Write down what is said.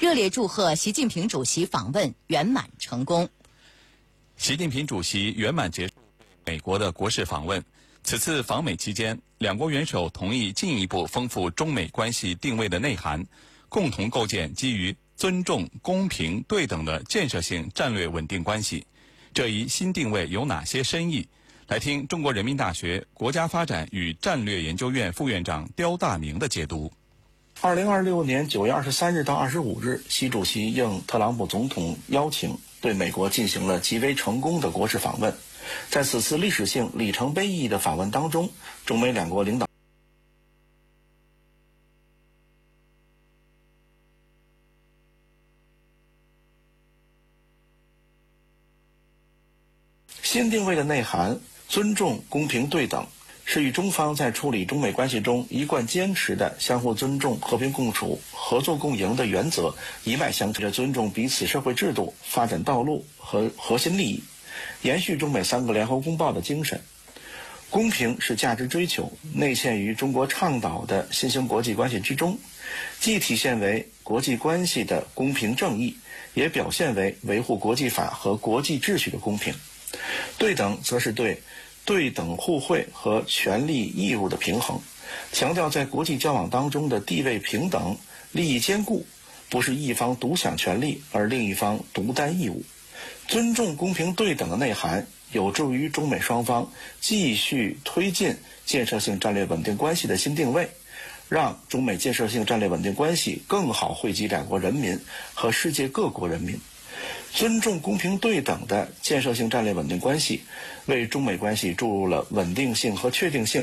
热烈祝贺习近平主席访问圆满成功。 习近平主席圆满结束美国的国事访问。此次访美期间，两国元首同意进一步丰富中美关系定位的内涵，共同构建基于尊重、公平、对等的建设性战略稳定关系。这一新定位有哪些深意？来听中国人民大学国家发展与战略研究院副院长刁大明的解读。 2026年9月23日到25日，习主席应特朗普总统邀请，对美国进行了极为成功的国事访问。在此次历史性里程碑意义的访问当中，中美两国领导新定位的内涵，尊重、公平、对等，是与中方在处理中美关系中一贯坚持的相互尊重、和平共处、合作共赢的原则一脉相承，着尊重彼此社会制度、发展道路和核心利益，延续中美3个联合公报的精神。公平是价值追求，内嵌于中国倡导的新兴国际关系之中，既体现为国际关系的公平正义，也表现为维护国际法和国际秩序的公平。对等则是对对等互惠和权利义务的平衡，强调在国际交往当中的地位平等、利益兼顾，不是一方独享权利而另一方独担义务。尊重、公平、对等的内涵有助于中美双方继续推进建设性战略稳定关系的新定位，让中美建设性战略稳定关系更好惠及两国人民和世界各国人民。尊重、公平、对等的建设性战略稳定关系，为中美关系注入了稳定性和确定性。